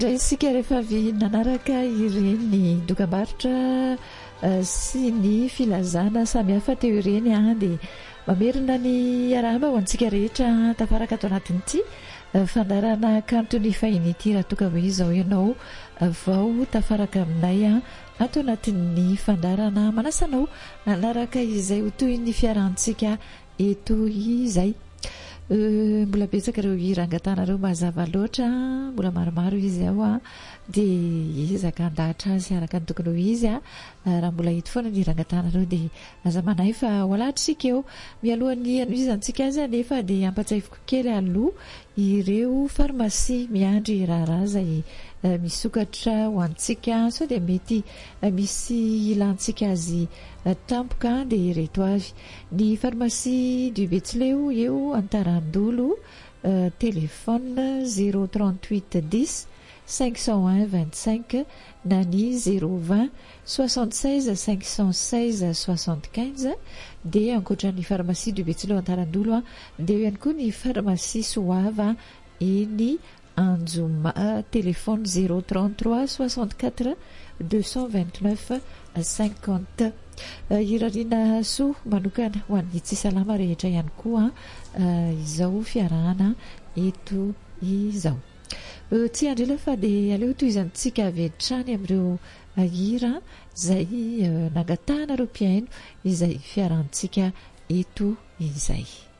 Isika rehefa avy nanaraka ireny dokam-barotra sy ny filazana samihafa teo ireny dia mamerina ny arahaba ho antsika rehetra tafaraka ato anatin'ity fandarana kanto ny fahin'ity raha toka hoe izao ianao vao tafaraka aminay ato anatin'ny fandarana manasanao nanaraka izay ho toy ny fiarahantsika eto izay. Mbola betsaka ireo hirangatanareo mazava loatra, mbola maromaro izy ao dia ezaka andahatra azy araka ny tokony ho izy raha mbola hito foana ny hirangatanareo dia aza manay fa ho alatritsika eo mialohan'ny anoizantsika azy nefa dia ampatsahiviko kely aloha ireo farmasia miandry raharaha izay misokatra ho antsika sao dia mety misy ilantsika azy tampoka dia ireto avy ny farmasia du Betsileo eo Antarandolo téléphone 038 10 501 25 na ny 020 76 516 75 dia ankoatran'ny farmasia du Betsileo Antarandolo dia eo ihany koa ny farmasia Soava eny Anjoma téléphone 033 64 229 50 irariana soa manokana ho an'ny tsy salama rehetra ihany koa izao fiarahana eto izao tsy andrela fa dia aleo toy izantsika avy hatrany amin'ireo hira izay nangatahana ireo mpiaino izay fiarahantsika eto izay.